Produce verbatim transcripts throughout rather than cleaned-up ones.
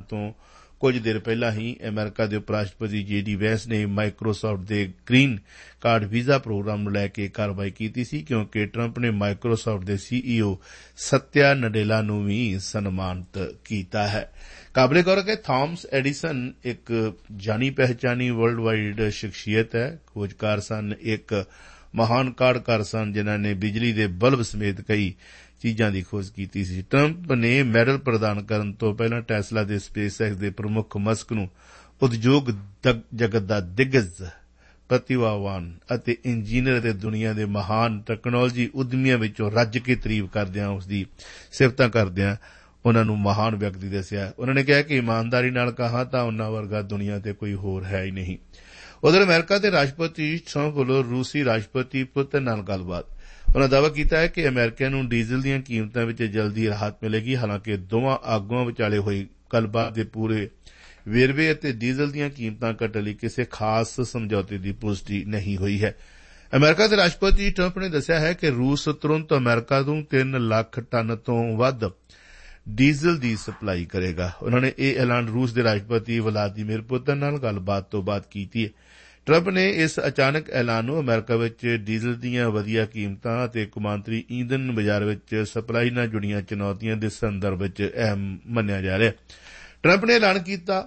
ਤੋਂ ਕੁਝ ਦੇਰ ਪਹਿਲਾਂ ਹੀ ਅਮਰੀਕਾ ਦੇ ਉਪ ਰਾਸ਼ਟਰਪਤੀ ਜੇ ਡੀ ਵੈਂਸ ਨੇ ਮਾਈਕਰੋਸਾਫਟ ਦੇ ਗ੍ਰੀਨ ਕਾਰਡ ਵੀਜ਼ਾ ਪ੍ਰੋਗਰਾਮ ਨੂੰ ਲੈ ਕੇ ਕਾਰਵਾਈ ਕੀਤੀ ਸੀ ਕਿਉਂਕਿ ਟਰੰਪ ਨੇ ਮਾਈਕਰੋਸਾਫਟ ਦੇ ਸੀਈਓ ਸਤਿਆ ਨਡੇਲਾ ਨੂੰ ਵੀ ਸਨਮਾਨਿਤ ਕੀਤਾ ਹੈ। ਕਾਬਲੇ ਗੌਰ ਹੈ ਕਿ ਥਾਮਸ ਐਡੀਸਨ ਇੱਕ ਜਾਣੀ ਪਹਿਚਾਣੀ ਵਰਲਡ ਵਾਈਡ ਸ਼ਖਸੀਅਤ ਹੈ। ਖੋਜਕਾਰ ਸਨ, ਇੱਕ ਮਹਾਨ ਕਾਢਕਾਰ ਸਨ ਜਿਨ੍ਹਾਂ ਨੇ ਬਿਜਲੀ ਦੇ ਬਲਬ ਸਮੇਤ ਕਈ ਚੀਜ਼ਾਂ ਦੀ ਖੋਜ ਕੀਤੀ ਸੀ। ਟਰੰਪ ਨੇ ਮੈਡਲ ਪ੍ਰਦਾਨ ਕਰਨ ਤੋਂ ਪਹਿਲਾਂ ਟੈਸਲਾ ਦੇ ਸਪੇਸਐਕਸ ਦੇ ਪ੍ਰਮੁੱਖ ਮਸਕ ਨੂੰ ਉਦਯੋਗ ਜਗਤ ਦਾ ਦਿੱਗਜ, ਪ੍ਰਤਿਭਾਵਾਨ ਅਤੇ ਇੰਜੀਨੀਅਰ ਅਤੇ ਦੁਨੀਆ ਦੇ ਮਹਾਨ ਟੈਕਨੋਲੋਜੀ ਉਦਮੀਆਂ ਵਿੱਚੋਂ ਰੱਜ ਕੇ ਤਾਰੀਫ ਕਰਦਿਆਂ ਉਸ ਦੀ ਸਿਫਤਾਂ ਕਰਦਿਆਂ ਉਨ੍ਹਾਂ ਨੂੰ ਮਹਾਨ ਵਿਅਕਤੀ ਦੱਸਿਆ। ਉਨ੍ਹਾਂ ਨੇ ਕਿਹਾ ਕਿ ਇਮਾਨਦਾਰੀ ਨਾਲ ਕਹਾਂ ਤਾਂ ਉਨ੍ਹਾਂ ਵਰਗਾ ਦੁਨੀਆ ਤੇ ਕੋਈ ਹੋਰ ਹੈ ਹੀ ਨਹੀਂ। ਉਧਰ ਅਮਰੀਕਾ ਦੇ ਰਾਸ਼ਟਰਪਤੀ ਟਰੰਪ ਵੱਲੋਂ ਰੂਸੀ ਰਾਸ਼ਟਰਪਤੀ ਪੁਤਿਨ ਨਾਲ ਗੱਲਬਾਤ। ਉਨ੍ਹਾਂ ਦਾਅਵਾ ਕੀਤਾ ਹੈ ਕਿ ਅਮਰੀਕੀਆਂ ਨੂੰ ਡੀਜ਼ਲ ਦੀਆਂ ਕੀਮਤਾਂ ਵਿੱਚ ਜਲਦੀ ਰਾਹਤ ਮਿਲੇਗੀ। ਹਾਲਾਂਕਿ ਦੋਵਾਂ ਆਗੂਆਂ ਵਿਚਾਲੇ ਹੋਈ ਗੱਲਬਾਤ ਦੇ ਪੂਰੇ ਵੇਰਵੇ ਅਤੇ ਡੀਜ਼ਲ ਦੀਆਂ ਕੀਮਤਾਂ ਘਟਣ ਲਈ ਕਿਸੇ ਖਾਸ ਸਮਝੌਤੇ ਦੀ ਪੁਸ਼ਟੀ ਨਹੀਂ ਹੋਈ ਹੈ। ਅਮਰੀਕਾ ਦੇ ਰਾਸ਼ਟਰਪਤੀ ਟਰੰਪ ਨੇ ਦੱਸਿਆ ਹੈ ਕਿ ਰੂਸ ਤੁਰੰਤ ਅਮਰੀਕਾ ਨੂੰ ਤਿੰਨ ਲੱਖ ਟਨ ਤੋਂ ਵੱਧ ਡੀਜ਼ਲ ਦੀ ਸਪਲਾਈ ਕਰੇਗਾ। ਉਨ੍ਹਾਂ ਨੇ ਇਹ ਐਲਾਨ ਰੂਸ ਦੇ ਰਾਸ਼ਟਰਪਤੀ ਵਲਾਦੀਮੀਰ ਪੁਤਿਨ ਨਾਲ ਗੱਲਬਾਤ ਤੋਂ ਬਾਅਦ ਕੀਤੀ ਹੈ। ਟਰੰਪ ਨੇ ਇਸ ਅਚਾਨਕ ਐਲਾਨ ਨੂੰ ਅਮਰੀਕਾ ਵਿੱਚ ਡੀਜ਼ਲ ਦੀਆਂ ਵਧੀਆਂ ਕੀਮਤਾਂ ਅਤੇ ਕੌਮਾਂਤਰੀ ਈਂਧਨ ਬਾਜ਼ਾਰ ਵਿੱਚ ਸਪਲਾਈ ਨਾਲ ਜੁੜੀਆਂ ਚੁਣੌਤੀਆਂ ਦੇ ਸੰਦਰਭ ਵਿੱਚ ਅਹਿਮ ਮੰਨਿਆ ਜਾ ਰਿਹਾ। ਟਰੰਪ ਨੇ ਐਲਾਨ ਕੀਤਾ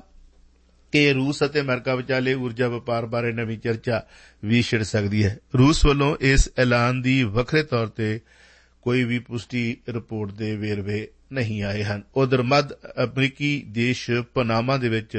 ਕਿ ਰੂਸ ਅਤੇ ਅਮਰੀਕਾ ਵਿਚਾਲੇ ਊਰਜਾ ਵਪਾਰ ਬਾਰੇ ਨਵੀਂ ਚਰਚਾ ਵੀ ਛਿੜ ਸਕਦੀ ਹੈ। ਰੂਸ ਵੱਲੋਂ ਇਸ ਐਲਾਨ ਦੀ ਵੱਖਰੇ ਤੌਰ ਤੇ ਕੋਈ ਵੀ ਪੁਸ਼ਟੀ ਰਿਪੋਰਟ ਦੇ ਵੇਰਵੇ ਨਹੀਂ ਆਏ ਹਨ। ਉਧਰ ਮੱਧ ਅਮਰੀਕੀ ਦੇਸ਼ ਪਨਾਮਾ ਦੇ ਵਿੱਚ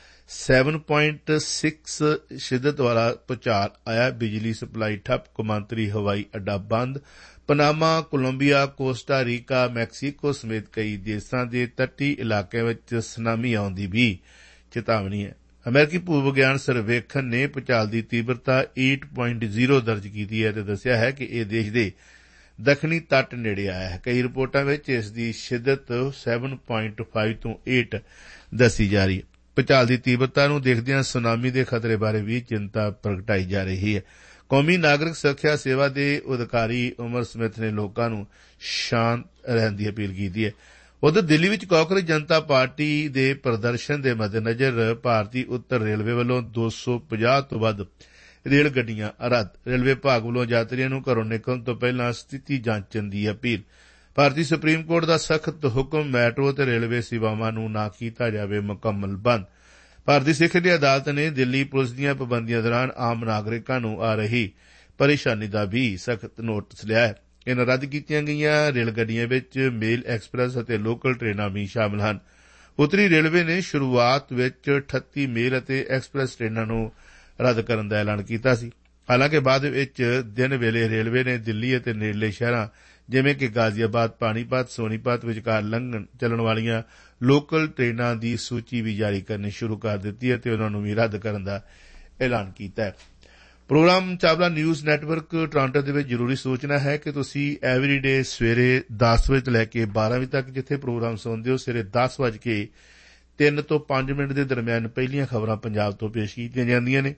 ਸੱਤ ਪੁਆਇੰਟ ਛੇ ਸ਼ਿੱਦਤ ਵਾਲਾ ਭੂਚਾਲ ਆਇਆ। ਬਿਜਲੀ ਸਪਲਾਈ ਠੱਪ, ਕੌਮਾਂਤਰੀ ਹਵਾਈ ਅੱਡਾ ਬੰਦ। Panama, Columbia, Costa Rica, Mexico ਸਮੇਤ ਕਈ ਦੇਸ਼ਾਂ ਦੇ ਤੱਟੀ ਇਲਾਕਿਆਂ ਵਿੱਚ ਸੁਨਾਮੀ ਆਉਣ ਦੀ ਵੀ ਚੇਤਾਵਨੀ ਹੈ। ਅਮਰੀਕੀ ਭੂ ਵਿਗਿਆਨ ਸਰਵੇਖਣ ਨੇ ਭੂਚਾਲ ਦੀ ਤੀਬਰਤਾ ਅੱਠ ਪੁਆਇੰਟ ਜ਼ੀਰੋ ਦਰਜ ਕੀਤੀ ਹੈ ਅਤੇ ਦੱਸਿਆ ਹੈ ਕਿ ਇਹ ਦੇਸ਼ ਦੇ ਦੱਖਣੀ ਤੱਟ ਨੇੜੇ ਆਇਆ ਹੈ। ਕਈ ਰਿਪੋਰਟਾਂ ਵਿੱਚ ਇਸ ਦੀ ਸ਼ਿੱਦਤ ਸੱਤ ਪੁਆਇੰਟ ਪੰਜ ਤੋਂ ਅੱਠ ਦੱਸੀ ਜਾ ਰਹੀ ਹੈ। ਭੂਚਾਲ ਦੀ ਤੀਬਰਤਾ ਨੂੰ ਦੇਖਦਿਆਂ ਸੁਨਾਮੀ ਦੇ ਖਤਰੇ ਬਾਰੇ ਵੀ ਚਿੰਤਾ ਪ੍ਰਗਟਾਈ ਜਾ ਰਹੀ ਹੈ। ਕੌਮੀ ਨਾਗਰਿਕ ਸੁਰੱਖਿਆ ਸੇਵਾ ਦੇ ਅਧਿਕਾਰੀ ਉਮਰ ਸਮਿਥ ਨੇ ਲੋਕਾਂ ਨੂੰ ਸ਼ਾਂਤ ਰਹਿਣ ਦੀ ਅਪੀਲ ਕੀਤੀ ਹੈ। ਉਧਰ ਦਿੱਲੀ ਵਿੱਚ ਕਾਂਗਰਸ ਜਨਤਾ ਪਾਰਟੀ ਦੇ ਪ੍ਰਦਰਸ਼ਨ ਦੇ ਮੱਦੇਨਜ਼ਰ ਭਾਰਤੀ ਉੱਤਰ ਰੇਲਵੇ ਵੱਲੋਂ ਦੋ ਸੌ ਪੰਜਾਹ ਤੋਂ ਵੱਧ ਰੇਲ ਗੱਡੀਆਂ ਰੱਦ। ਰੇਲਵੇ ਵਿਭਾਗ ਵੱਲੋਂ ਯਾਤਰੀਆਂ ਨੂੰ ਘਰੋਂ ਨਿਕਲਣ ਤੋਂ ਪਹਿਲਾਂ ਸਥਿਤੀ ਜਾਂਚਣ ਦੀ ਅਪੀਲ। ਭਾਰਤੀ ਸੁਪਰੀਮ ਕੋਰਟ ਦਾ ਸਖਤ ਹੁਕਮ, ਮੈਟਰੋ ਅਤੇ ਰੇਲਵੇ ਸੇਵਾਵਾਂ ਨੂੰ ਨਾ ਕੀਤਾ ਜਾਵੇ ਮੁਕੰਮਲ ਬੰਦ। ਭਾਰਤੀ ਸਿੱਖਿਆ ਅਦਾਲਤ ਨੇ ਦਿੱਲੀ ਪੁਲਿਸ ਦੀਆਂ ਪਾਬੰਦੀਆਂ ਦੌਰਾਨ ਆਮ ਨਾਗਰਿਕਾਂ ਨੂੰ ਆ ਰਹੀ ਪਰੇਸ਼ਾਨੀ ਦਾ ਵੀ ਸਖਤ ਨੋਟਿਸ ਲਿਆ ਹੈ। ਇਨ੍ਹਾਂ ਰੱਦ ਕੀਤੀਆਂ ਗਈਆਂ ਰੇਲ ਗੱਡੀਆਂ ਵਿੱਚ ਮੇਲ ਐਕਸਪ੍ਰੈਸ ਅਤੇ ਲੋਕਲ ਟ੍ਰੇਨਾਂ ਵੀ ਸ਼ਾਮਲ ਹਨ। ਉੱਤਰੀ ਰੇਲਵੇ ਨੇ ਸ਼ੁਰੂਆਤ ਵਿੱਚ ਅਠੱਤੀ ਮੇਲ ਅਤੇ ਐਕਸਪ੍ਰੈਸ ਟ੍ਰੇਨਾਂ ਨੂੰ ਰੱਦ ਕਰਨ ਦਾ ਐਲਾਨ ਕੀਤਾ ਸੀ। ਹਾਲਾਂਕਿ ਬਾਅਦ ਵਿੱਚ ਦਿਨ ਵੇਲੇ ਰੇਲਵੇ ਨੇ ਦਿੱਲੀ ਅਤੇ ਨੇੜਲੇ ਸ਼ਹਿਰਾਂ ਜਿਵੇਂ ਕਿ ਗਾਜ਼ੀਆਬਾਦ, ਪਾਣੀਪਤ, ਸੋਨੀਪਤ ਵਿਚਕਾਰ ਲੰਘਣ ਚੱਲਣ ਵਾਲੀਆਂ ਲੋਕਲ ਟ੍ਰੇਨਾਂ ਦੀ ਸੂਚੀ ਵੀ ਜਾਰੀ ਕਰਨੀ ਸ਼ੁਰੂ ਕਰ ਦਿੱਤੀ ਹੈ ਅਤੇ ਉਨ੍ਹਾਂ ਨੂੰ ਵੀ ਰੱਦ ਕਰਨ ਦਾ ਐਲਾਨ ਕੀਤਾ ਹੈ। Programme Chawla news network Toronto ਦੇ ਵਿੱਚ ਜ਼ਰੂਰੀ ਸੂਚਨਾ ਹੈ ਕਿ ਤੁਸੀਂ ਐਵਰੀਡੇ ਸਵੇਰੇ ਦਸ ਵਜੇ ਤੋਂ ਲੈ ਕੇ ਬਾਰਾਂ ਵਜੇ ਤੱਕ ਜਿੱਥੇ ਪ੍ਰੋਗਰਾਮ ਸੁਣਦੇ ਹੋ, ਸਵੇਰੇ ਦਸ ਵਜ ਕੇ ਤਿੰਨ ਤੋਂ ਪੰਜ ਮਿੰਟ ਦੇ ਦਰਮਿਆਨ ਪਹਿਲੀਆਂ ਖਬਰਾਂ ਪੰਜਾਬ ਤੋਂ ਪੇਸ਼ ਕੀਤੀਆਂ ਜਾਂਦੀਆਂ ਨੇ।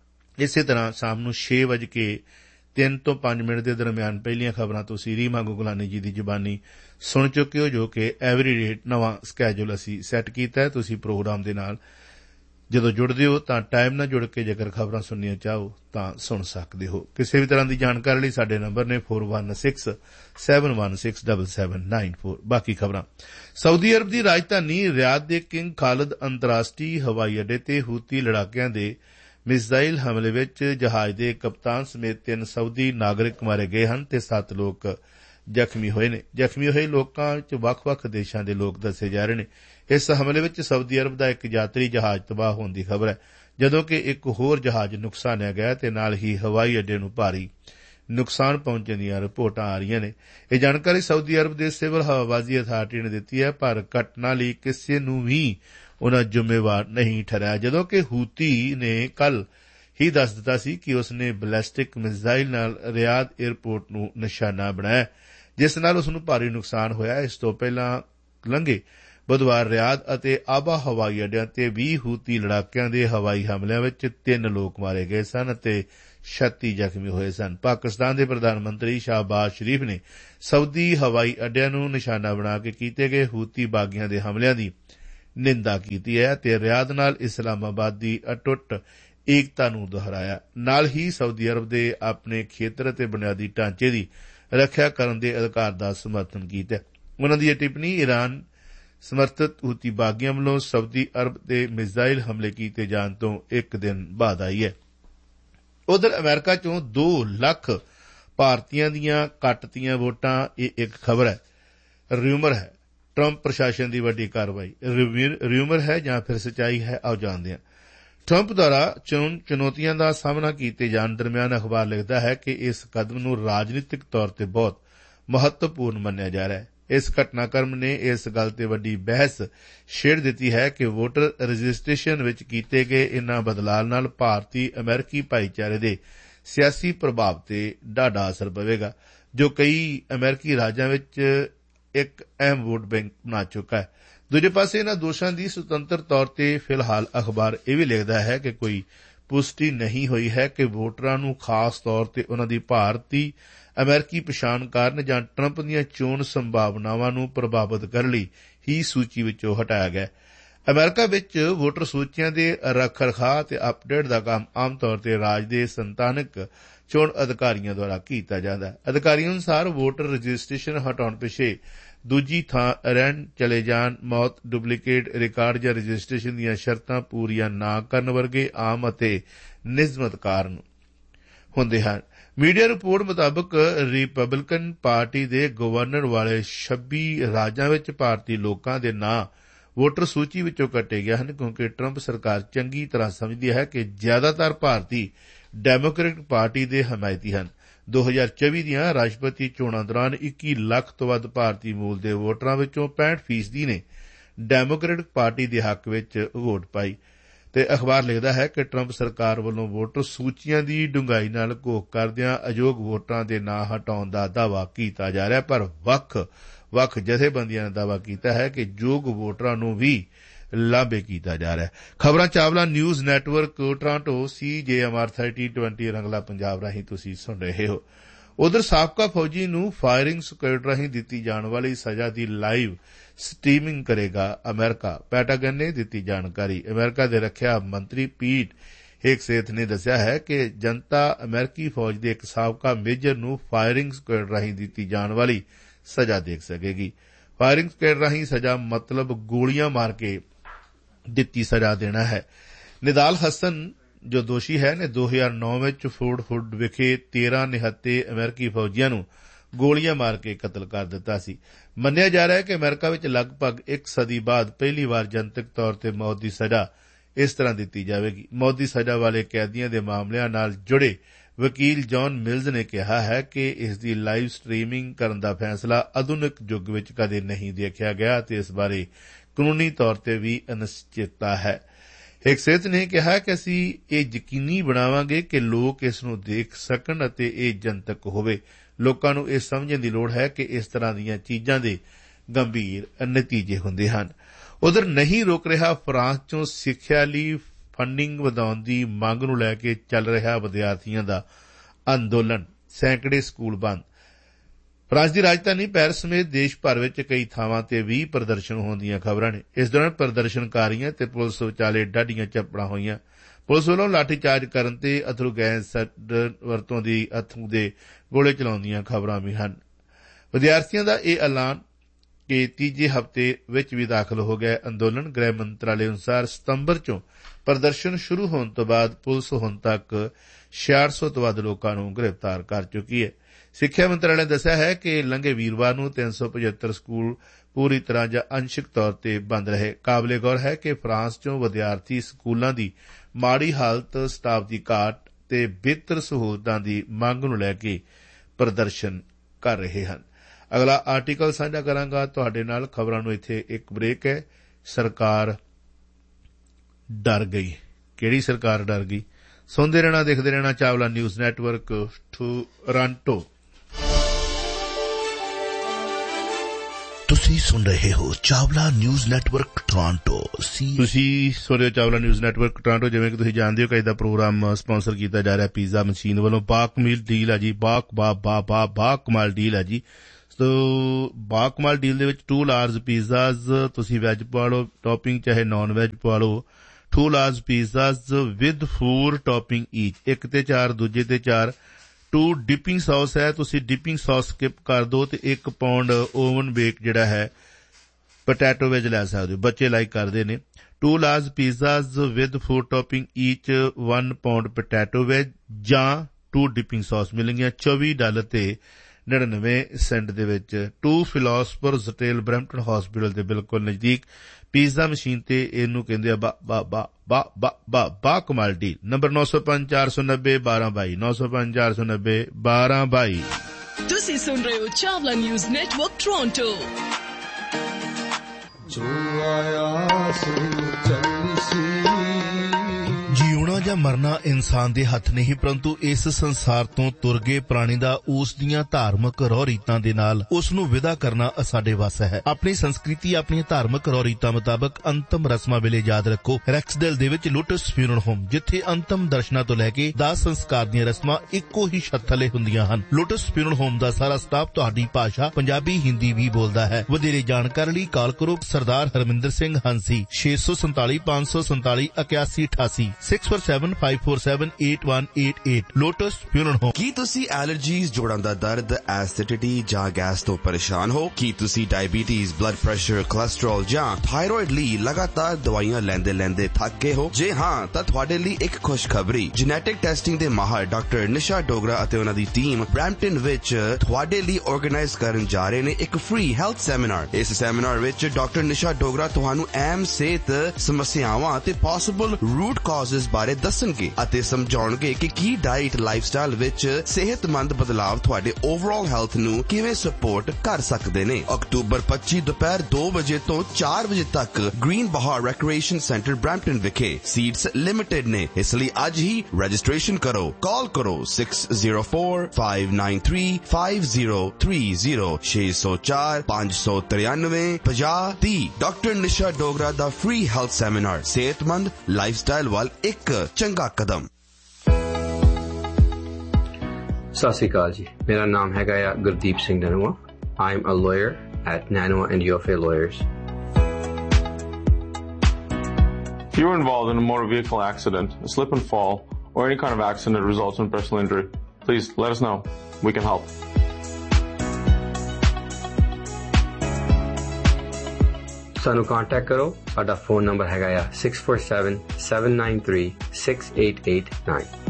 ਇਸੇ ਤਰ੍ਹਾਂ ਸ਼ਾਮ ਨੂੰ ਛੇ ਵਜ ਕੇ ਤਿੰਨ ਤੋਂ ਪੰਜ ਮਿੰਟ ਦੇ ਦਰਮਿਆਨ ਪਹਿਲੀਆਂ ਖਬਰਾਂ ਤੁਸੀਂ ਰੀਮਾ ਗੁਗਲਾਨੀ ਜੀ ਦੀ ਜ਼ੁਬਾਨੀ ਸੁਣ ਚੁੱਕੇ ਹੋ, ਜੋ ਕਿ ਐਵਰੀਡੇ ਨਵਾਂ ਸਕੈਜੂਲ ਅਸੀਂ ਸੈੱਟ ਕੀਤਾ ਹੈ। ਤੁਸੀਂ ਪ੍ਰੋਗਰਾਮ ਦੇ ਨਾਲ ਜਦੋਂ ਜੁੜਦੇ ਹੋ ਤਾਂ ਟਾਈਮ ਨਾਲ ਜੁੜ ਕੇ ਜੇਕਰ ਖਬਰਾਂ ਸੁਣਨੀਆਂ ਚਾਹੋ ਤਾਂ ਸੁਣ ਸਕਦੇ ਹੋ। ਕਿਸੇ ਵੀ ਤਰ੍ਹਾਂ ਦੀ ਜਾਣਕਾਰੀ ਲਈ ਸਾਡੇ ਨੰਬਰ ਨੇ ਚਾਰ ਇੱਕ ਛੇ ਸੱਤ ਇੱਕ ਛੇ ਸੱਤ ਸੱਤ ਨੌ ਚਾਰ। ਬਾਕੀ ਖਬਰਾਂ। ਸਾਊਦੀ ਅਰਬ ਦੀ ਰਾਜਧਾਨੀ ਰਿਆਦ ਦੇ ਕਿੰਗ ਖਾਲਿਦ ਅੰਤਰਰਾਸ਼ਟਰੀ ਹਵਾਈ ਅੱਡੇ ਤੇ ਹੂਤੀ ਲੜਾਕਿਆਂ ਦੇ ਮਿਜ਼ਾਈਲ ਹਮਲੇ ਵਿੱਚ ਜਹਾਜ਼ ਦੇ ਕਪਤਾਨ ਸਮੇਤ ਤਿੰਨ ਸਾਊਦੀ ਨਾਗਰਿਕ ਮਾਰੇ ਗਏ ਹਨ ਤੇ ਸੱਤ ਲੋਕ ਜ਼ਖਮੀ ਹੋਏ ਨੇ। ਜ਼ਖਮੀ ਹੋਏ ਲੋਕਾਂ ਵਿੱਚ ਵੱਖ-ਵੱਖ ਦੇਸ਼ਾਂ ਦੇ ਲੋਕ ਦੱਸੇ ਜਾ ਰਹੇ ਨੇ। ਇਸ ਹਮਲੇ ਵਿੱਚ ਸਾਊਦੀ ਅਰਬ ਦਾ ਇੱਕ ਯਾਤਰੀ ਜਹਾਜ਼ ਤਬਾਹ ਹੋਣ ਦੀ ਖਬਰ ਹੈ, ਜਦੋਂ ਕਿ ਇੱਕ ਹੋਰ ਜਹਾਜ਼ ਨੁਕਸਾਨਿਆ ਗਿਆ ਤੇ ਨਾਲ ਹੀ ਹਵਾਈ ਅੱਡੇ ਨੂੰ ਭਾਰੀ ਨੁਕਸਾਨ ਪਹੁੰਚਣ ਦੀਆਂ ਰਿਪੋਰਟਾਂ ਆ ਰਹੀਆਂ ਨੇ। ਇਹ ਜਾਣਕਾਰੀ ਸਾਊਦੀ ਅਰਬ ਦੇ ਸਿਵਲ ਹਵਾਬਾਜ਼ੀ ਅਥਾਰਟੀ ਨੇ ਦਿੱਤੀ ਹੈ, ਪਰ ਘਟਨਾ ਲਈ ਕਿਸੇ ਨੂੰ ਵੀ ਉਨ੍ਹਾਂ ਜ਼ਿੰਮੇਵਾਰ ਨਹੀਂ ਠਹਿਰਾਇਆ, ਜਦੋਂ ਕਿ ਹੂਤੀ ਨੇ ਕੱਲ੍ਹ ਹੀ ਦੱਸ ਦਿੱਤਾ ਸੀ ਕਿ ਉਸ ਨੇ ਬੈਲਿਸਟਿਕ ਮਿਜ਼ਾਈਲ ਨਾਲ ਰਿਆਦ ਏਅਰਪੋਰਟ ਨੂੰ ਨਿਸ਼ਾਨਾ ਬਣਾਇਆ, ਜਿਸ ਨਾਲ ਉਸ ਨੂੰ ਭਾਰੀ ਨੁਕਸਾਨ ਹੋਇਆ। ਇਸ ਤੋਂ ਪਹਿਲਾਂ ਲੰਘੇ ਬੁੱਧਵਾਰ ਰਿਆਦ ਅਤੇ ਆਬਾ ਹਵਾਈ ਅੱਡਿਆਂ ਤੇ ਵੀਹ ਹੂਤੀ ਲੜਾਕਿਆਂ ਦੇ ਹਵਾਈ ਹਮਲਿਆਂ ਵਿੱਚ ਤਿੰਨ ਲੋਕ ਮਾਰੇ ਗਏ ਸਨ ਅਤੇ ਛੱਤੀ ਜ਼ਖਮੀ ਹੋਏ ਸਨ। ਪਾਕਿਸਤਾਨ ਦੇ ਪ੍ਰਧਾਨ ਮੰਤਰੀ ਸ਼ਾਹਬਾਜ਼ ਸ਼ਰੀਫ ਨੇ ਸਾਊਦੀ ਹਵਾਈ ਅੱਡਿਆਂ ਨੂੰ ਨਿਸ਼ਾਨਾ ਬਣਾ ਕੇ ਕੀਤੇ ਗਏ ਹੂਤੀ ਬਾਗੀਆਂ ਦੇ ਹਮਲਿਆਂ ਦੀ ਨਿੰਦਾ ਕੀਤੀ ਹੈ ਅਤੇ ਰਿਆਦ ਨਾਲ ਇਸਲਾਮਾਬਾਦ ਦੀ ਅਟੁੱਟ ਏਕਤਾ ਨੂੰ ਦੁਹਰਾਇਆ। ਨਾਲ ਹੀ ਸਾਊਦੀ ਅਰਬ ਦੇ ਆਪਣੇ ਖੇਤਰ ਅਤੇ ਬੁਨਿਆਦੀ ਢਾਂਚੇ ਦੀ ਰੱਖਿਆ ਕਰਨ ਦੇ ਅਧਿਕਾਰ ਦਾ ਸਮਰਥਨ ਕੀਤਾ। ਉਨ੍ਹਾਂ ਦੀ ਇਹ ਟਿੱਪਣੀ ਈਰਾਨ ਸਮਰਥਿਤ ਹੂਤੀ ਬਾਗੀਆਂ ਵੱਲੋਂ ਸਾਊਦੀ ਅਰਬ ਦੇ ਮਿਜ਼ਾਈਲ ਹਮਲੇ ਕੀਤੇ ਜਾਣ ਤੋਂ ਇੱਕ ਦਿਨ ਬਾਅਦ ਆਈ ਹੈ। ਉਧਰ ਅਮਰੀਕਾ ਚੋਂ ਦੋ ਲੱਖ ਭਾਰਤੀਆਂ ਦੀਆਂ ਕੱਟਤੀਆਂ ਵੋਟਾਂ, ਇਹ ਇੱਕ ਖਬਰ ਹੈ। ਰਿਊਮਰ ਹੈ ਟਰੰਪ ਪ੍ਰਸ਼ਾਸਨ ਦੀ ਵੱਡੀ ਕਾਰਵਾਈ। ਰਿਊਮਰ ਹੈ ਜਾਂ ਫਿਰ ਸੱਚਾਈ ਹੈ, ਆਓ ਜਾਣਦੇ ਹਾਂ। ਟਰੰਪ ਦੁਆਰਾ ਚੋਣ ਚੁਣੌਤੀਆਂ ਦਾ ਸਾਹਮਣਾ ਕੀਤੇ ਜਾਣ ਦਰਮਿਆਨ ਅਖਬਾਰ ਲਿਖਦਾ ਹੈ ਕਿ ਇਸ ਕਦਮ ਨੂੰ ਰਾਜਨੀਤਿਕ ਤੌਰ ਤੇ ਬਹੁਤ ਮਹੱਤਵਪੂਰਨ ਮੰਨਿਆ ਜਾ ਰਿਹਾ ਹੈ। ਇਸ ਘਟਨਾਕ੍ਰਮ ਨੇ ਇਸ ਗੱਲ ਤੇ ਵੱਡੀ ਬਹਿਸ ਛੇੜ ਦਿੱਤੀ ਹੈ ਕਿ ਵੋਟਰ ਰਜਿਸਟ੍ਰੇਸ਼ਨ ਵਿੱਚ ਕੀਤੇ ਗਏ ਇਨ੍ਹਾਂ ਬਦਲਾਅ ਨਾਲ ਭਾਰਤੀ ਅਮਰੀਕੀ ਭਾਈਚਾਰੇ ਦੇ ਸਿਆਸੀ ਪ੍ਰਭਾਵ ਤੇ ਡਾਢਾ ਅਸਰ ਪਵੇਗਾ, ਜੋ ਕਈ ਅਮਰੀਕੀ ਰਾਜਾਂ ਵਿੱਚ ਇੱਕ ਅਹਿਮ ਵੋਟ ਬੈਂਕ ਬਣਾ ਚੁੱਕਾ ਹੈ। ਦੂਜੇ ਪਾਸੇ ਇਨ੍ਹਾਂ ਦੋਸ਼ਾਂ ਦੀ ਸੁਤੰਤਰ ਤੌਰ ਤੇ ਫਿਲਹਾਲ ਅਖਬਾਰ ਇਹ ਵੀ ਲਿਖਦਾ ਹੈ ਕਿ ਕੋਈ ਪੁਸ਼ਟੀ ਨਹੀਂ ਹੋਈ ਹੈ ਕਿ ਵੋਟਰਾਂ ਨੂੰ ਖਾਸ ਤੌਰ ਤੇ ਉਨ੍ਹਾਂ ਦੀ ਭਾਰਤੀ ਅਮਰੀਕੀ ਪਛਾਣ ਕਾਰਨ ਜਾਂ ਟਰੰਪ ਦੀਆਂ ਚੋਣ ਸੰਭਾਵਨਾਵਾਂ ਨੂੰ ਪ੍ਰਭਾਵਿਤ ਕਰਨ ਲਈ ਹੀ ਸੂਚੀ ਵਿੱਚੋਂ ਹਟਾਇਆ ਗਿਆ। ਅਮਰੀਕਾ ਵਿੱਚ ਵੋਟਰ ਸੂਚੀਆਂ ਦੇ ਰੱਖ ਰਖਾਅ ਅਤੇ ਅਪਡੇਟ ਦਾ ਕੰਮ ਆਮ ਤੌਰ ਤੇ ਰਾਜ ਦੇ ਸੰਤਾਨਕ ਚੋਣ ਅਧਿਕਾਰੀਆਂ ਦੁਆਰਾ ਕੀਤਾ ਜਾਂਦਾ ਹੈ। ਅਧਿਕਾਰੀਆਂ ਅਨੁਸਾਰ ਵੋਟਰ ਰਜਿਸਟ੍ਰੇਸ਼ਨ ਹਟਾਉਣ ਪਿੱਛੇ ਦੂਜੀ ਥਾਂ ਰਹਿਣ ਚਲੇ ਜਾਣ, ਮੌਤ, ਡੁਪਲੀਕੇਟ ਰਿਕਾਰਡ ਜਾਂ ਰਜਿਸਟ੍ਰੇਸ਼ਨ ਦੀਆਂ ਸ਼ਰਤਾਂ ਪੂਰੀਆਂ ਨਾ ਕਰਨ ਵਰਗੇ ਆਮ ਅਤੇ ਨਿਯਮਤ ਕਾਰਨ ਹੁੰਦੇ ਹਨ। ਮੀਡੀਆ ਰਿਪੋਰਟ ਮੁਤਾਬਕ ਰਿਪਬਲਿਕਨ ਪਾਰਟੀ ਦੇ ਗਵਰਨਰ ਵਾਲੇ ਛੱਬੀ ਰਾਜਾਂ ਵਿੱਚ ਭਾਰਤੀ ਲੋਕਾਂ ਦੇ ਨਾਂ ਵੋਟਰ ਸੂਚੀ ਵਿੱਚੋਂ ਕੱਟੇ ਗਏ ਹਨ, ਕਿਉਂਕਿ ਟਰੰਪ ਸਰਕਾਰ ਚੰਗੀ ਤਰ੍ਹਾਂ ਸਮਝਦੀ ਹੈ ਕਿ ਜ਼ਿਆਦਾਤਰ ਭਾਰਤੀ ਡੈਮੋਕ੍ਰੇਟਿਕ ਪਾਰਟੀ ਦੇ ਹਮਾਇਤੀ ਹਨ। ਦੋ ਹਜ਼ਾਰ ਚੌਵੀ ਦੀਆਂ ਰਾਸ਼ਟਰਪਤੀ ਚੋਣਾਂ ਦੌਰਾਨ ਇੱਕੀ ਲੱਖ ਤੋਂ ਵੱਧ ਭਾਰਤੀ ਮੂਲ ਦੇ ਵੋਟਰਾਂ ਵਿੱਚੋਂ ਪੈਂਹਠ ਫੀਸਦੀ ਨੇ ਡੈਮੋਕ੍ਰੇਟਿਕ ਪਾਰਟੀ ਦੇ ਹੱਕ ਵਿੱਚ ਵੋਟ ਪਾਈ। ਤੇ ਅਖਬਾਰ ਲਿਖਦਾ ਹੈ ਕਿ ਟਰੰਪ ਸਰਕਾਰ ਵੱਲੋਂ ਵੋਟਰ ਸੂਚੀਆਂ ਦੀ ਡੂੰਘਾਈ ਨਾਲ ਘੋਖ ਕਰਦਿਆਂ ਅਯੋਗ ਵੋਟਰਾਂ ਦੇ ਨਾਂ ਹਟਾਉਣ ਦਾ ਦਾਅਵਾ ਕੀਤਾ ਜਾ ਰਿਹਾ, ਪਰ ਵੱਖ ਵੱਖ ਜਥੇਬੰਦੀਆਂ ਨੇ ਦਾਅਵਾ ਕੀਤਾ ਹੈ ਕਿ ਯੋਗ ਵੋਟਰਾਂ ਨੂੰ ਵੀ ਲਾਂਭੇ ਕੀਤਾ ਜਾ ਰਿਹਾ ਹੈ। ਖਬਰਾਂ ਚਾਵਲਾ ਨਿਊਜ਼ ਨੈਟਵਰਕ ਟੋਰਾਂਟੋ, ਸੀ ਜੇ ਐਮ ਆਰ ਥਰਟੀ ਟਵੈਂਟੀ ਰੰਗਲਾ ਪੰਜਾਬ ਰਾਹੀਂ ਤੁਸੀਂ ਸੁਣ ਰਹੇ ਹੋ। ਉਧਰ ਸਾਬਕਾ ਫੌਜੀ ਨੂੰ ਫਾਇਰਿੰਗ ਸਕੁਐਡ ਰਾਹੀਂ ਦਿੱਤੀ ਜਾਣ ਵਾਲੀ ਸਜ਼ਾ ਦੀ ਲਾਈਵ ਸਟ੍ਰੀਮਿੰਗ ਕਰੇਗਾ ਅਮਰੀਕਾ, ਪੈਂਟਾਗਨ ਨੇ ਦਿੱਤੀ ਜਾਣਕਾਰੀ। ਅਮਰੀਕਾ ਦੇ ਰੱਖਿਆ ਮੰਤਰੀ ਪੀਟ ਹੈਗਸੇਥ ਨੇ ਦੱਸਿਆ ਹੈ ਕਿ ਜਨਤਾ ਅਮਰੀਕੀ ਫੌਜ ਦੇ ਇੱਕ ਸਾਬਕਾ ਮੇਜਰ ਨੂੰ ਫਾਇਰਿੰਗ ਸਕੁਐਡ ਰਾਹੀਂ ਦਿੱਤੀ ਜਾਣ ਵਾਲੀ ਸਜ਼ਾ ਦੇਖ ਸਕੇਗੀ। ਫਾਇਰਿੰਗ ਸਕੁਐਡ ਰਾਹੀਂ ਸਜ਼ਾ ਮਤਲਬ ਗੋਲੀਆਂ ਮਾਰ ਕੇ ਦਿੱਤੀ ਸਜ਼ਾ ਦੇਣਾ ਹੈ। ਨਿਦਾਲ ਹਸਨ ਜੋ ਦੋਸ਼ੀ ਹੈ ਨੇ ਦੋ ਹਜ਼ਾਰ ਨੌ ਵਿੱਚ ਫੋਰਟ ਹੁੱਡ ਵਿਖੇ ਤੇਰਾਂ ਨਿਹੱਤੇ ਅਮਰੀਕੀ ਫੌਜੀਆਂ ਨੂੰ ਗੋਲੀਆਂ ਮਾਰ ਕੇ ਕਤਲ ਕਰ ਦਿੱਤਾ ਸੀ। ਮੰਨਿਆ ਜਾ ਰਿਹਾ ਹੈ ਕਿ ਅਮਰੀਕਾ ਵਿੱਚ ਲਗਭਗ ਇੱਕ ਸਦੀ ਬਾਅਦ ਪਹਿਲੀ ਵਾਰ ਜਨਤਕ ਤੌਰ ਤੇ ਮੌਤ ਦੀ ਸਜ਼ਾ ਇਸ ਤਰ੍ਹਾਂ ਦਿੱਤੀ ਜਾਵੇਗੀ। ਮੌਤ ਦੀ ਸਜ਼ਾ ਵਾਲੇ ਕੈਦੀਆਂ ਦੇ ਮਾਮਲਿਆਂ ਨਾਲ ਜੁੜੇ ਵਕੀਲ ਜੌਨ ਮਿਲਜ਼ ਨੇ ਕਿਹਾ ਹੈ ਕਿ ਇਸ ਦੀ ਲਾਈਵ ਸਟ੍ਰੀਮਿੰਗ ਕਰਨ ਦਾ ਫੈਸਲਾ ਆਧੁਨਿਕ ਯੁੱਗ ਵਿੱਚ ਕਦੇ ਨਹੀਂ ਦੇਖਿਆ ਗਿਆ ਅਤੇ ਇਸ ਬਾਰੇ ਕਾਨੂੰਨੀ ਤੌਰ ਤੇ ਵੀ ਅਨਿਸ਼ਚਿਤਤਾ ਹੈ। ਹੈਗਸੇਥ ਨੇ ਕਿਹਾ ਕਿ ਅਸੀਂ ਇਹ ਯਕੀਨੀ ਬਣਾਵਾਂਗੇ ਕਿ ਲੋਕ ਇਸ ਨੂੰ ਦੇਖ ਸਕਣ ਅਤੇ ਇਹ ਜਨਤਕ ਹੋਵੇ। ਲੋਕਾਂ ਨੂੰ ਇਹ ਸਮਝਣ ਦੀ ਲੋੜ ਹੈ ਕਿ ਇਸ ਤਰ੍ਹਾਂ ਦੀਆਂ ਚੀਜ਼ਾਂ ਦੇ ਗੰਭੀਰ ਨਤੀਜੇ ਹੁੰਦੇ ਹਨ। ਉਧਰ ਨਹੀਂ ਰੋਕ ਰਿਹਾ ਫਰਾਂਸ ਚੋਂ ਸਿੱਖਿਆ ਲਈ ਫੰਡਿੰਗ ਵਧਾਉਣ ਦੀ ਮੰਗ ਨੂੰ ਲੈ ਕੇ ਚੱਲ ਰਿਹਾ ਵਿਦਿਆਰਥੀਆਂ ਦਾ ਅੰਦੋਲਨ, ਸੈਂਕੜੇ ਸਕੂਲ ਬੰਦ। ਫਰਾਂਸ ਦੀ ਰਾਜਧਾਨੀ ਪੈਰਿਸ ਸਮੇਤ ਦੇਸ਼ ਭਰ ਵਿੱਚ ਕਈ ਥਾਵਾਂ ਤੇ ਵੀ ਪ੍ਰਦਰਸ਼ਨ ਹੋਣ ਦੀਆਂ ਖਬਰਾਂ ਨੇ। ਇਸ ਦੌਰਾਨ ਪ੍ਰਦਰਸ਼ਨਕਾਰੀਆਂ ਤੇ ਪੁਲਿਸ ਵਿਚਾਲੇ ਡਾਢੀਆਂ ਝੜਪਾਂ ਹੋਈਆਂ। ਪੁਲਿਸ ਵੱਲੋਂ ਲਾਠੀਚਾਰਜ ਕਰਨ ਤੇ ਅਥਰੂ ਗੈਸ ਵਰਤੋਂ ਦੀ ਅਥਰੂ ਦੇ ਗੋਲੇ ਚਲਾਉਣ ਦੀਆਂ ਖਬਰਾਂ ਵੀ ਹਨ। ਵਿਦਿਆਰਥੀਆਂ ਦਾ ਇਹ ਐਲਾਨ ਕਿ ਤੀਜੇ ਹਫ਼ਤੇ ਵਿੱਚ ਵੀ ਦਾਖਲ ਹੋ ਗਿਆ ਅੰਦੋਲਨ। ਗ੍ਰਹਿ ਮੰਤਰਾਲੇ ਅਨੁਸਾਰ ਸਤੰਬਰ ਚੋਂ ਪ੍ਰਦਰਸ਼ਨ ਸ਼ੁਰੂ ਹੋਣ ਤੋਂ ਬਾਅਦ ਪੁਲਿਸ ਹੁਣ ਤੱਕ ਛਿਆਹਠ ਸੌ ਤੋਂ ਵੱਧ ਲੋਕਾਂ ਨੂੰ ਗ੍ਰਿਫਤਾਰ ਕਰ ਚੁੱਕੀ ਹੈ। ਸਿੱਖਿਆ ਮੰਤਰਾਲੇ ਨੇ ਦੱਸਿਆ ਹੈ ਕਿ ਲੰਘੇ ਵੀਰਵਾਰ ਨੂੰ ਤਿੰਨ ਸੌ ਪਝੱਤਰ ਸਕੂਲ ਪੂਰੀ ਤਰ੍ਹਾਂ ਜਾਂ ਅੰਸ਼ਿਕ ਤੌਰ ਤੇ ਬੰਦ ਰਹੇ। ਕਾਬਲੇ ਗੌਰ ਹੈ ਕਿ ਫਰਾਂਸ ਚੋਂ ਵਿਦਿਆਰਥੀ ਸਕੂਲਾਂ ਦੀ ਮਾੜੀ ਹਾਲਤ, ਸਟਾਫ ਦੀ ਘਾਟ ਤੇ ਬਿਹਤਰ ਸਹੂਲਤਾਂ ਦੀ ਮੰਗ ਨੂੰ ਲੈ ਕੇ ਪ੍ਰਦਰਸ਼ਨ ਕਰ ਰਹੇ ਹਨ। ਅਗਲਾ ਆਰਟੀਕਲ ਸਾਂਝਾ ਕਰਾਂਗਾ ਤੁਹਾਡੇ ਨਾਲ। ਖਬਰਾਂ ਨੂੰ ਇੱਥੇ ਇੱਕ ਬ੍ਰੇਕ ਹੈ। ਸਰਕਾਰ ਡਰ ਗਈ। ਕਿਹੜੀ ਸਰਕਾਰ ਡਰ ਗਈ? ਸੁਣਦੇ ਰਹਿਣਾ, ਦੇਖਦੇ ਰਹਿਣਾ ਚਾਵਲਾ ਨਿਊਜ਼ ਨੈਟਵਰਕ ਟੋਰਾਂਟੋ। ਤੁਸੀਂ ਸੁਣ ਰਹੇ ਹੋ ਚਾਵਲਾ ਨਿਊਜ਼ ਨੈਟਵਰਕ ਟੋਰਾਂਟੋ। ਤੁਸੀਂ ਸੁਣ ਰਹੇ ਹੋ ਚਾਵਲਾ ਨਿਊਜ਼ ਨੈਟਵਰਕ ਟੋਰਾਂਟੋ। ਜਿਵੇਂ ਕਿ ਤੁਸੀਂ ਜਾਣਦੇ ਹੋ ਕਿ ਇਹਦਾ ਪ੍ਰੋਗਰਾਮ ਸਪਾਂਸਰ ਕੀਤਾ ਜਾ ਰਿਹਾ ਪੀਜ਼ਾ ਮਸ਼ੀਨ ਵੱਲੋਂ। ਬਾ ਕਮਾਲ ਡੀਲ ਹੈ ਜੀ, ਬਾ ਬਾ ਬਾ ਬਾ ਬਾ ਕਮਾਲ ਡੀਲ ਹੈ ਜੀ। ਸੋ ਬਾਕਮਾਲ ਡੀਲ ਦੇ ਵਿੱਚ ਟੂ ਲਾਰਜ ਪੀਜ਼ਾਜ਼, ਤੁਸੀਂ ਵੈਜ ਪਵਾ ਲਓ, ਟੌਪਿੰਗ ਚਾਹੇ ਨਾਨ ਵੈਜ ਪਵਾ ਲਓ। To large ਪੀਜ਼ਾਜ਼ with four topping ਈਚ, ਇੱਕ ਤੇ ਚਾਰ, ਦੂਜੇ ਤੇ ਚਾਰ। ਟੂ ਡਿਪਿੰਗ ਸੌਸ ਹੈ, ਤੁਸੀਂ ਡਿਪਿੰਗ ਸੌਸ ਸਕਿਪ ਕਰ ਦਿਓ ਤੇ ਇੱਕ ਪਾਉਂਡ ਓਵਨ ਬੇਕ ਜਿਹੜਾ ਹੈ ਪੋਟੈਟੋ ਵੈਜ ਲੈ ਸਕਦੇ ਹੋ, ਬੱਚੇ ਲਾਈਕ ਕਰਦੇ ਨੇ। To large ਪੀਜ਼ਾਜ਼ with four topping ਈਚ, one pound potato veg ਜਾਂ ਟੂ ਡਿਪਿੰਗ ਸੌਸ ਮਿਲਣਗੀਆਂ ਚੌਵੀ ਡਾਲਰ ਤੇ ਨੜਿਨਵੇਂ ਸੈਂਟ ਦੇ ਵਿੱਚ। ਟੂ ਫਿਲੋਸਫਰਜ਼ ਹੋਟਲ ਬਰੈਂਪਟਨ ਹਸਪੀਟਲ ਦੇ ਬਿਲਕੁਲ ਨਜ਼ਦੀਕ ਪੀਜ਼ਾ ਮਸ਼ੀਨ ਤੇ ਇਹਨੂੰ ਕਹਿੰਦੇ ਆ ਬਾ ਬਾ ਬਾ ਬਾ ਬਾ ਬਾ ਬਾ ਕਮਾਲ ਡੀਲ। ਨੰਬਰ ਨੌ ਸੌ ਪੰਜ ਚਾਰ ਸੌ ਨੱਬੇ ਬਾਰਾਂ ਬਾਈ, ਨੌ ਸੌ ਪੰਜ ਚਾਰ ਸੌ ਨੱਬੇ ਬਾਰਾਂ ਬਾਈ। ਤੁਸੀਂ ਸੁਣ ਰਹੇ ਹੋ ਚਾਵਲਾ ਨਿਊਜ਼ ਨੈਟਵਰਕ ਟੋਰਾਂਟੋ। ਜੋ ਆਇਆ ਸੋ ਚੱਲੀ ਜਿਉਣਾ ਜਾਂ ਮਰਨਾ ਇਨਸਾਨ ਦੇ ਹੱਥ ਨਹੀਂ, ਪਰੰਤੂ ਇਸ ਸੰਸਾਰ ਤੋਂ ਤੁਰ ਗਏ ਪ੍ਰਾਣੀ ਦਾ ਉਸ ਦੀਆਂ ਧਾਰਮਿਕ ਰਹੁ ਰੀਤਾਂ ਦੇ ਨਾਲ ਉਸ ਨੂੰ ਵਿਦਾ ਕਰਨਾ ਸਾਡੇ ਵੱਸ ਹੈ। ਆਪਣੀ ਸੰਸਕ੍ਰਿਤੀ, ਆਪਣੀਆਂ ਧਾਰਮਿਕ ਰਹੁ ਰੀਤਾਂ ਮੁਤਾਬਕ ਅੰਤਮ ਰਸਮਾਂ ਵੇਲੇ ਯਾਦ ਰੱਖੋ ਰੈਕਸਡੇਲ ਦੇ ਵਿੱਚ ਲੋਟਸ ਫਿਊਨਰਲ ਹੋਮ, ਜਿੱਥੇ ਅੰਤਮ ਦਰਸ਼ਨਾਂ ਤੋਂ ਲੈ ਕੇ ਦਾਹ ਸੰਸਕਾਰ ਦੀਆਂ ਰਸਮਾਂ ਇੱਕੋ ਹੀ ਛੱਤ ਥੱਲੇ ਹੁੰਦੀਆਂ ਹਨ। ਲੋਟਸ ਫਿਊਨਰਲ ਹੋਮ ਦਾ ਸਾਰਾ ਸਟਾਫ ਤੁਹਾਡੀ ਭਾਸ਼ਾ ਪੰਜਾਬੀ, ਹਿੰਦੀ ਵੀ ਬੋਲਦਾ ਹੈ। ਵਧੇਰੇ ਜਾਣਕਾਰੀ ਲਈ ਕਾਲ ਕਰੋ ਸਰਦਾਰ ਹਰਮਿੰਦਰ ਸਿੰਘ ਹੰਸੀ, ਛੇ ਸੌ ਸੰਤਾਲੀ ਪੰਜ ਸੌ ਸੰਤਾਲੀ ਇਕਿਆਸੀ ਅਠਾਸੀ, six four seven five four seven eight one eight eight. Lotus funeral home. ਕੀ ਤੁਸੀਂ ਐਲਰਜੀਜ਼, ਜੋੜਾਂ ਦਾ ਦਰਦ, ਐਸਿਡਿਟੀ ਜਾਂ ਗੈਸ ਤੋਂ ਪਰੇਸ਼ਾਨ ਹੋ? ਕੀ ਤੁਸੀਂ ਡਾਇਬੀਟੀਜ਼, ਬਲੱਡ ਪ੍ਰੈਸ਼ਰ, ਕੋਲੇਸਟ੍ਰੋਲ ਜਾਂ ਥਾਇਰੋਇਡ ਲਈ ਲਗਾਤਾਰ ਦਵਾਈਆਂ ਲੈਂਦੇ ਲੈਂਦੇ ਥੱਕ ਗਏ ਹੋ? ਜੇ ਹਾਂ ਤਾਂ ਤੁਹਾਡੇ ਲਈ ਇੱਕ ਖੁਸ਼ਖਬਰੀ। ਜੈਨੇਟਿਕ ਟੈਸਟਿੰਗ ਦੇ ਮਾਹਰ ਡਾਕਟਰ ਨਿਸ਼ਾ ਡੋਗਰਾ ਅਤੇ ਉਹਨਾਂ ਦੀ ਟੀਮ ਬਰੈਂਪਟਨ ਵਿੱਚ ਤੁਹਾਡੇ ਲਈ ਆਰਗੇਨਾਈਜ਼ ਕਰਨ ਜਾ ਰਹੇ ਨੇ ਇੱਕ ਫ੍ਰੀ ਹੈਲਥ ਸੈਮੀਨਾਰ। ਇਸ ਸੈਮੀਨਾਰ ਵਿੱਚ ਡਾਕਟਰ ਨਿਸ਼ਾ ਡੋਗਰਾ ਤੁਹਾਨੂੰ ਅਹਿਮ ਸਿਹਤ ਸਮੱਸਿਆਵਾਂ ਤੇ ਪੋਸੀਬਲ ਰੂਟ ਕਾਜ਼ਸ ਬਾਰੇ ਦੱਸਣਗੇ ਅਤੇ ਸਮਝਾਉਣਗੇ ਕਿ ਕੀ ਡਾਈਟ, ਲਾਈਫਸਟਾਈਲ ਵਿੱਚ ਸਿਹਤਮੰਦ ਬਦਲਾਵ ਤੁਹਾਡੇ ਓਵਰਆਲ ਹੈਲਥ ਨੂੰ ਕਿਵੇਂ ਸਪੋਰਟ ਕਰ ਸਕਦੇ ਨੇ। ਅਕਤੂਬਰ ਪੱਚੀ ਦੁਪਹਿਰ ਦੋ ਵਜੇ ਤੋਂ ਚਾਰ ਵਜੇ ਤੱਕ ਗ੍ਰੀਨ ਬਹਾਰ ਰੈਕ੍ਰੀਏਸ਼ਨ ਸੈਂਟਰ ਬਰੈਂਪਟਨ ਵਿਖੇ। ਸੀਟਸ ਲਿਮਿਟਡ ਨੇ, ਇਸ ਲਈ ਅੱਜ ਹੀ ਰਜਿਸਟ੍ਰੇਸ਼ਨ ਕਰੋ। ਕਾਲ ਕਰੋ six zero four five nine three five zero three zero, ਛੇ ਸੌ ਚਾਰ ਪੰਜ ਸੌ ਤਰਿਆਨਵੇਂ ਪੰਜਾਹ ਤੀਹ। ਡਾਕਟਰ ਨਿਸ਼ਾ ਡੋਗਰਾ ਦਾ ਫ੍ਰੀ ਹੈਲਥ ਸੈਮੀਨਾਰ, ਸਿਹਤਮੰਦ ਲਾਈਫਸਟਾਈਲ ਵੱਲ ਇੱਕ ਚੰਗਾ ਕਦਮ। ਸਤਿ ਸ਼੍ਰੀ ਅਕਾਲ ਜੀ, ਮੇਰਾ ਨਾਮ ਹੈਗਾ ਆ Gurdeep Singh ਨੈਨੂਆ। I am a lawyer at Nanoa and Yofe Lawyers. If you were involved in a motor vehicle accident, a slip and fall, or any kind of accident that results in personal injury, please let us know. We can help. ਸਾਨੂੰ contact ਕਰੋ। ਸਾਡਾ phone number ਹੈਗਾ ਆ six four seven seven nine three six eight eight nine.